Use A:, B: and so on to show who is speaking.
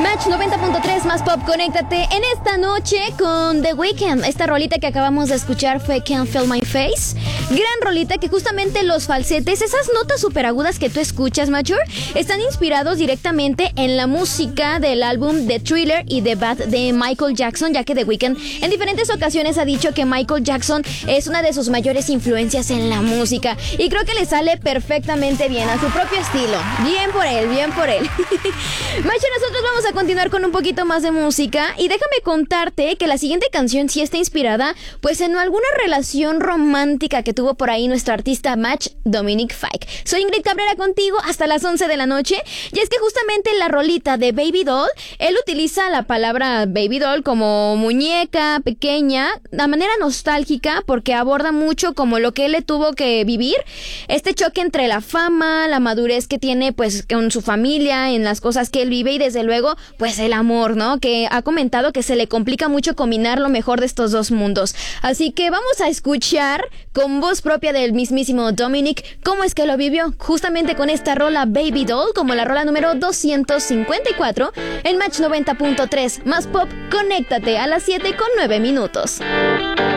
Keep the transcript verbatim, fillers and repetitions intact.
A: Match noventa punto tres más pop, conéctate en esta noche con The Weeknd. Esta rolita que acabamos de escuchar fue Can't Feel My Face. Gran rolita que justamente los falsetes, esas notas súper agudas que tú escuchas, Mature, están inspirados directamente en la música del álbum The Thriller y The Bad de Michael Jackson, ya que The Weeknd en diferentes ocasiones ha dicho que Michael Jackson es una de sus mayores influencias en la música. Y creo que le sale perfectamente bien, a su propio estilo. Bien por él, bien por él. Macho, nosotros vamos a continuar con un poquito más de música y déjame contarte que la siguiente canción sí está inspirada pues en alguna relación romántica que tuvo por ahí nuestro artista Match, Dominic Fike. Soy Ingrid Cabrera contigo hasta las once de la noche y es que justamente la rolita de Baby Doll, él utiliza la palabra Baby Doll como muñeca pequeña, de manera nostálgica porque aborda mucho como lo que él le tuvo que vivir, este choque entre la fama, la madurez que tiene pues con su familia, en las cosas que él vive y desde luego pues el amor, ¿no? Que ha comentado que se le complica mucho combinar lo mejor de estos dos mundos. Así que vamos a escuchar con voz propia del mismísimo Dominic cómo es que lo vivió justamente con esta rola Baby Doll, como la rola número doscientos cincuenta y cuatro en Match noventa punto tres más pop. Conéctate a las siete con nueve minutos.